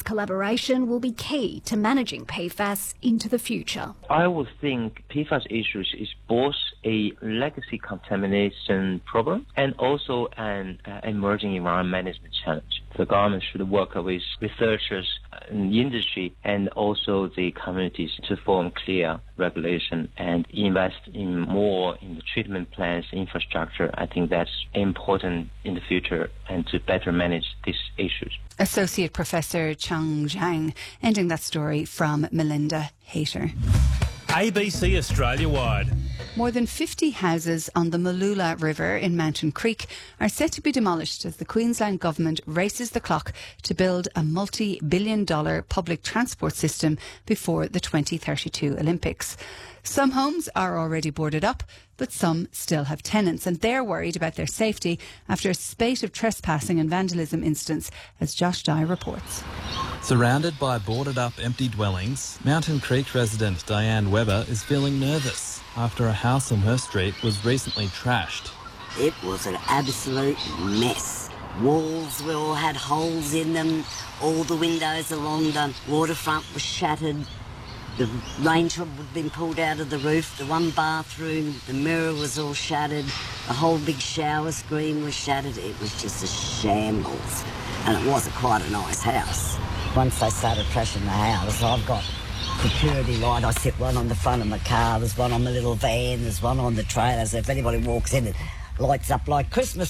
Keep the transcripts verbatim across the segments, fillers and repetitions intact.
collaboration will be key to managing P FAS into the future. I would think P FAS issues is both a legacy contamination problem and also an uh, emerging environment management challenge. The government should work with researchers in the industry and also the communities to form clear regulation and invest in more in the treatment plants, infrastructure. I think that's important in the future and to better manage these issues. Associate Professor Chang Zhang, ending that story from Melinda Hayter. A B C Australia-wide. More than fifty houses on the Mooloolah River in Mountain Creek are set to be demolished as the Queensland Government races the clock to build a multi-billion dollar public transport system before the twenty thirty-two Olympics. Some homes are already boarded up, but some still have tenants, and they're worried about their safety after a spate of trespassing and vandalism incidents, as Josh Dye reports. Surrounded by boarded-up empty dwellings, Mountain Creek resident Diane Webber is feeling nervous after a house on her street was recently trashed. It was an absolute mess. Walls were all had holes in them, all the windows along the waterfront were shattered. The rain tub had been pulled out of the roof, the one bathroom, the mirror was all shattered, the whole big shower screen was shattered. It was just a shambles, and it wasn't quite a nice house. Once they started trashing the house, I've got security light. I sit one on the front of my car, there's one on my little van, there's one on the trailer, so if anybody walks in, it lights up like Christmas.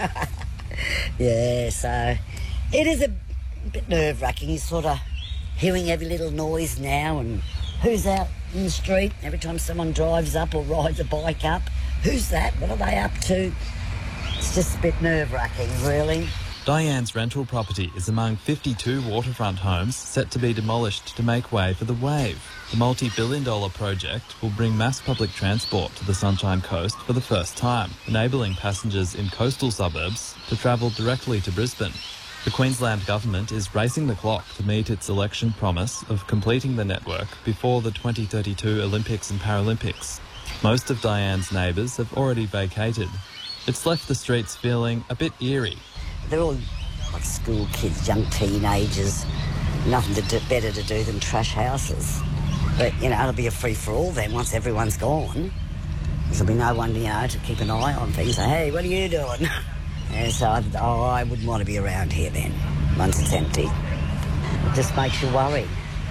Yeah, so it is a bit nerve-wracking. You sort of hearing every little noise now, and who's out in the street every time someone drives up or rides a bike up. Who's that? What are they up to? It's just a bit nerve-wracking, really. Diane's rental property is among fifty-two waterfront homes set to be demolished to make way for the Wave. The multi-billion dollar project will bring mass public transport to the Sunshine Coast for the first time, enabling passengers in coastal suburbs to travel directly to Brisbane. The Queensland Government is racing the clock to meet its election promise of completing the network before the twenty thirty-two Olympics and Paralympics. Most of Diane's neighbours have already vacated. It's left the streets feeling a bit eerie. They're all like school kids, young teenagers, nothing to do, better to do than trash houses. But, you know, it'll be a free-for-all then once everyone's gone. There'll be no one, you know, to keep an eye on things. Say, hey, what are you doing? And so I, oh, I wouldn't want to be around here then, once it's empty. It just makes you worry.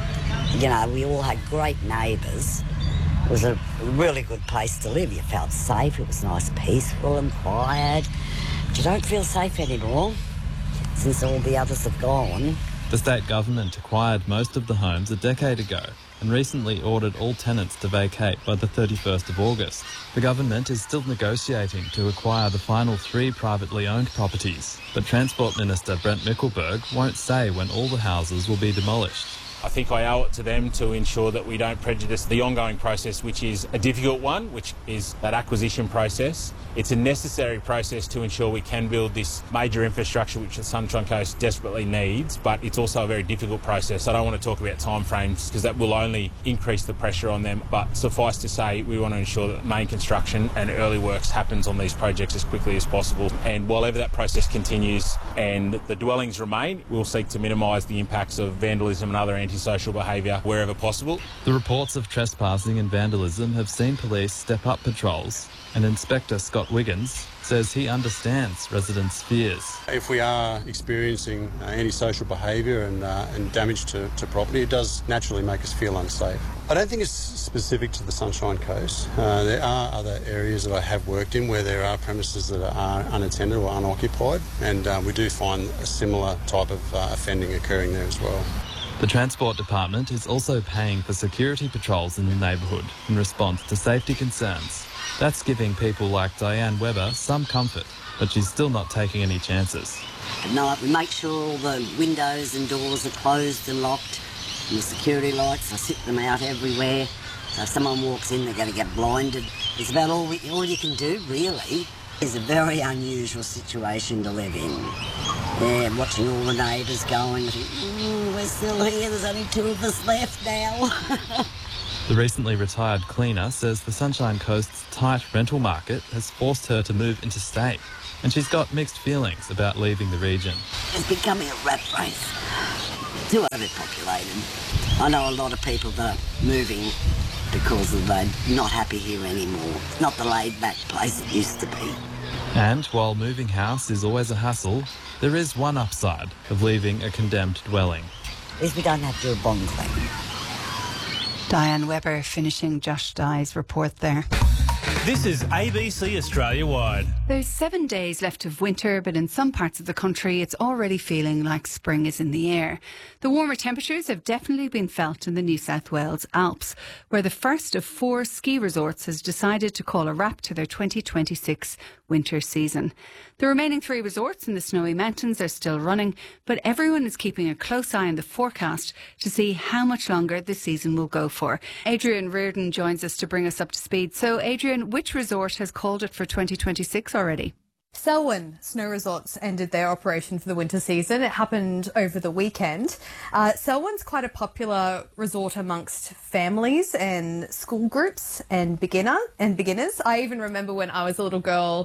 You know, we all had great neighbours. It was a really good place to live. You felt safe. It was nice, peaceful and quiet. But you don't feel safe anymore since all the others have gone. The state government acquired most of the homes a decade ago and recently ordered all tenants to vacate by the thirty-first of August. The government is still negotiating to acquire the final three privately owned properties, but Transport Minister Brent Mickelberg won't say when all the houses will be demolished. I think I owe it to them to ensure that we don't prejudice the ongoing process, which is a difficult one, which is that acquisition process. It's a necessary process to ensure we can build this major infrastructure which the Sunshine Coast desperately needs, but it's also a very difficult process. I don't want to talk about timeframes because that will only increase the pressure on them, but suffice to say we want to ensure that main construction and early works happens on these projects as quickly as possible. And while that process continues and the dwellings remain, we'll seek to minimise the impacts of vandalism and other antisocial behaviour wherever possible. The reports of trespassing and vandalism have seen police step up patrols, and Inspector Scott Wiggins says he understands residents' fears. If we are experiencing uh, antisocial behaviour and, uh, and damage to, to property, it does naturally make us feel unsafe. I don't think it's specific to the Sunshine Coast. Uh, there are other areas that I have worked in where there are premises that are unattended or unoccupied, and uh, we do find a similar type of uh, offending occurring there as well. The Transport Department is also paying for security patrols in the neighbourhood in response to safety concerns. That's giving people like Diane Webber some comfort, but she's still not taking any chances. At night we make sure all the windows and doors are closed and locked, and the security lights, I sit them out everywhere. So if someone walks in, they're going to get blinded. It's about all, we, all you can do, really. It's a very unusual situation to live in. Yeah, watching all the neighbours going, mm, we're still here, there's only two of us left now. The recently retired cleaner says the Sunshine Coast's tight rental market has forced her to move interstate, and she's got mixed feelings about leaving the region. It's becoming a rat race. too overpopulated. I know a lot of people that are moving because of they're not happy here anymore. It's not the laid-back place it used to be. And while moving house is always a hassle, there is one upside of leaving a condemned dwelling. At least we don't have to do a bond clean. Diane Webber finishing Josh Dye's report there. This is A B C Australia Wide. There's seven days left of winter, but in some parts of the country it's already feeling like spring is in the air. The warmer temperatures have definitely been felt in the New South Wales Alps, where the first of four ski resorts has decided to call a wrap to their twenty twenty-six winter season. The remaining three resorts in the Snowy Mountains are still running, but everyone is keeping a close eye on the forecast to see how much longer the season will go for. Adrian Reardon joins us to bring us up to speed. So, Adrian, which resort has called it for twenty twenty-six already? Selwyn Snow Resorts ended their operation for the winter season. It happened over the weekend. Uh, Selwyn's quite a popular resort amongst families and school groups and beginner and beginners. I even remember when I was a little girl,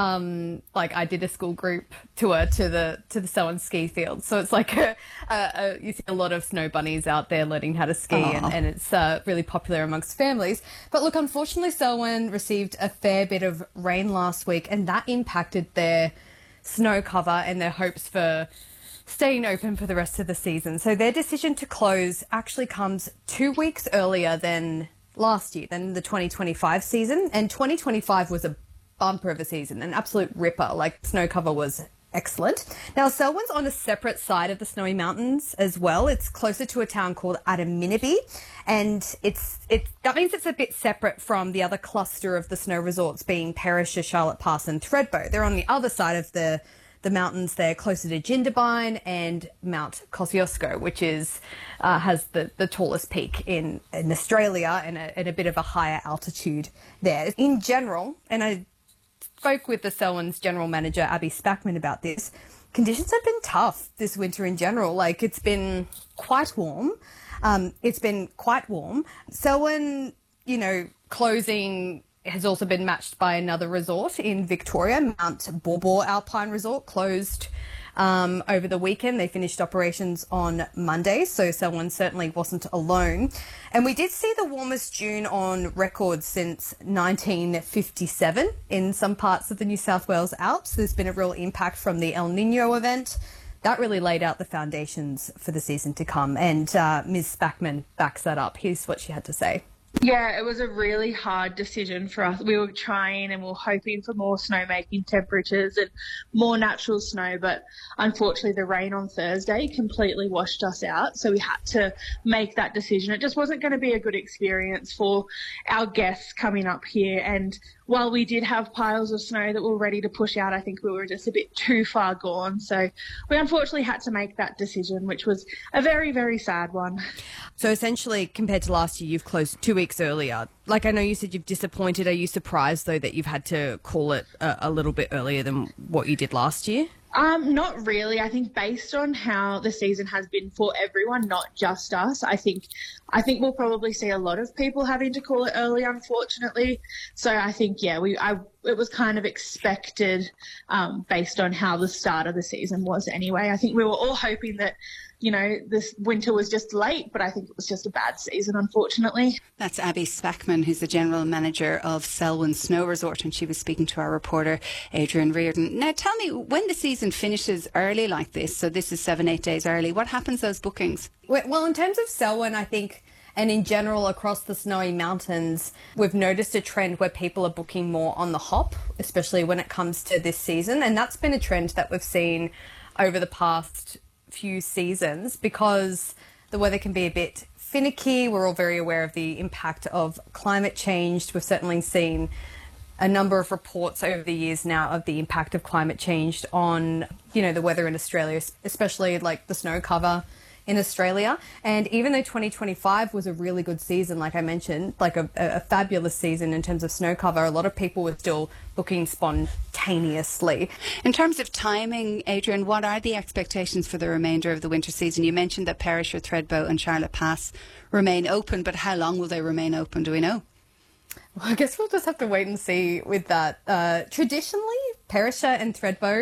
um, like I did a school group tour to the to the Selwyn ski field. So it's like a, a, a, you see a lot of snow bunnies out there learning how to ski, and, and it's uh, really popular amongst families. But look, unfortunately, Selwyn received a fair bit of rain last week, and that impacted their snow cover and their hopes for staying open for the rest of the season. So their decision to close actually comes two weeks earlier than last year, than the twenty twenty-five season. And twenty twenty-five was a bumper of a season, an absolute ripper. Like, snow cover was excellent. Now, Selwyn's on a separate side of the Snowy Mountains as well. It's closer to a town called Adaminaby, and it's it that means it's a bit separate from the other cluster of the snow resorts, being Perisher, Charlotte Pass and Thredbo. They're on the other side of the the mountains. They're closer to Jindabyne and Mount Kosciuszko, which is uh, has the, the tallest peak in, in Australia, and a, and a bit of a higher altitude there. In general, and I spoke with the Selwyn's general manager, Abby Spackman, about this. Conditions have been tough this winter in general. Like, it's been quite warm. Um, it's been quite warm. Selwyn, you know, closing has also been matched by another resort in Victoria, Mount Baw Alpine Resort, closed um, over the weekend. They finished operations on Monday, so Selwyn certainly wasn't alone. And we did see the warmest June on record since nineteen fifty-seven in some parts of the New South Wales Alps. There's been a real impact from the El Nino event. That really laid out the foundations for the season to come. And uh, Miz Spackman backs that up. Here's what she had to say. Yeah, it was a really hard decision for us. We were trying and we were hoping for more snowmaking temperatures and more natural snow, but unfortunately the rain on Thursday completely washed us out, so we had to make that decision. It just wasn't going to be a good experience for our guests coming up here, and while we did have piles of snow that were ready to push out, I think we were just a bit too far gone. So we unfortunately had to make that decision, which was a very, very sad one. So essentially, compared to last year, you've closed two weeks earlier. Like, I know you said you've disappointed. Are you surprised, though, that you've had to call it a, a little bit earlier than what you did last year? Um, not really. I think based on how the season has been for everyone, not just us, I think I think we'll probably see a lot of people having to call it early, unfortunately. So I think, yeah, we I it was kind of expected um, based on how the start of the season was anyway. I think we were all hoping that, you know, this winter was just late, but I think it was just a bad season, unfortunately. That's Abby Spackman, who's the general manager of Selwyn Snow Resort, and she was speaking to our reporter, Adrian Reardon. Now, tell me, when the season finishes early like this, so this is seven, eight days early, what happens to those bookings? Well, in terms of Selwyn, I think, and in general across the Snowy Mountains, we've noticed a trend where people are booking more on the hop, especially when it comes to this season. And that's been a trend that we've seen over the past few seasons, because the weather can be a bit finicky. We're all very aware of the impact of climate change. We've certainly seen a number of reports over the years now of the impact of climate change on, you know, the weather in Australia, especially like the snow cover in Australia. And even though twenty twenty-five was a really good season, like I mentioned, like a, a fabulous season in terms of snow cover, a lot of people were still booking spontaneously. In terms of timing, Adrian, what are the expectations for the remainder of the winter season? You mentioned that Perisher, Thredbo and Charlotte Pass remain open, but how long will they remain open? Do we know? Well, I guess we'll just have to wait and see with that. Uh, traditionally, Perisher and Thredbo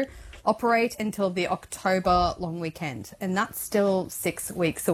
operate until the October long weekend, and that's still six weeks away.